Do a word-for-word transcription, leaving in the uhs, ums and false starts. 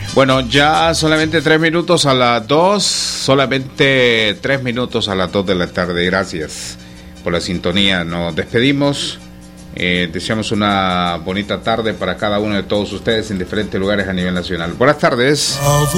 Bueno, ya solamente tres minutos a las dos, solamente tres minutos a las dos de la tarde. Gracias por la sintonía. Nos despedimos. Eh, deseamos una bonita tarde para cada uno de todos ustedes en diferentes lugares a nivel nacional. Buenas tardes.